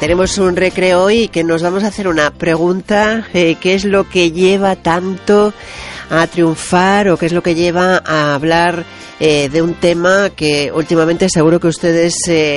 Tenemos un recreo hoy que nos vamos a hacer una pregunta, ¿qué es lo que lleva tanto a triunfar o qué es lo que lleva a hablar de un tema que últimamente seguro que ustedes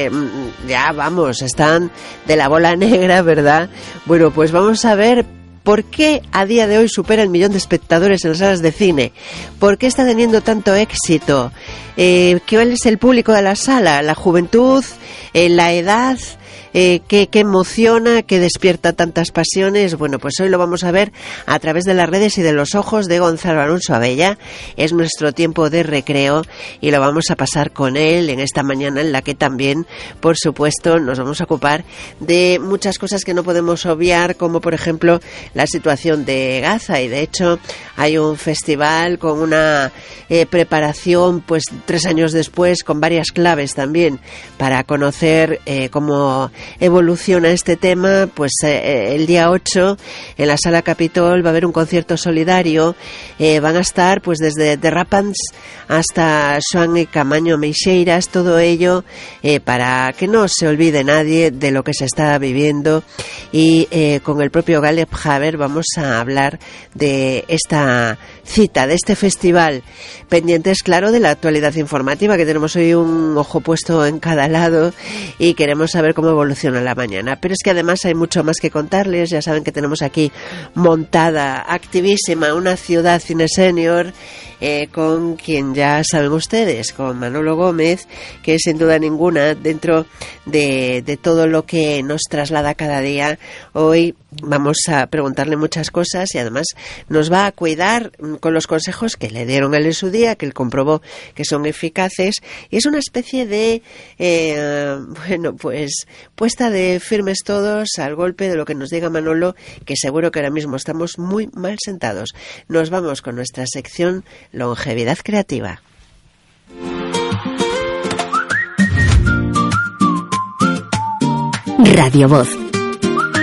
están de la bola negra, ¿verdad? Bueno, pues vamos a ver por qué a día de hoy supera el 1.000.000 de espectadores en las salas de cine, por qué está teniendo tanto éxito, ¿cuál es el público de la sala? ¿La juventud? ¿La edad? ¿Qué emociona, qué despierta tantas pasiones? Bueno, pues hoy lo vamos a ver a través de las redes y de los ojos de Gonzalo Alonso Abella. Es nuestro tiempo de recreo y lo vamos a pasar con él en esta mañana en la que también, por supuesto, nos vamos a ocupar de muchas cosas que no podemos obviar, como por ejemplo la situación de Gaza, y de hecho hay un festival con una preparación pues 3 años después, con varias claves también para conocer cómo evoluciona este tema. Pues el día 8 en la Sala Capitol va a haber un concierto solidario, van a estar pues desde Derrapans hasta Xoán y Camaño Meixeiras, todo ello para que no se olvide nadie de lo que se está viviendo, y con el propio Galeb Haber vamos a hablar de esta cita, de este festival, pendientes claro de la actualidad informativa, que tenemos hoy un ojo puesto en cada lado y queremos saber cómo evoluciona la mañana. Pero es que además hay mucho más que contarles. Ya saben que tenemos aquí montada, activísima, una ciudad cine senior, con quien ya saben ustedes, con Manolo Gómez, que sin duda ninguna, dentro de todo lo que nos traslada cada día, hoy vamos a preguntarle muchas cosas y además nos va a cuidar con los consejos que le dieron a él en su día, que él comprobó que son eficaces, y es una especie de pues puesta de firmes todos al golpe de lo que nos diga Manolo, que seguro que ahora mismo estamos muy mal sentados. Nos vamos con nuestra sección Longevidad Creativa. Radio Voz,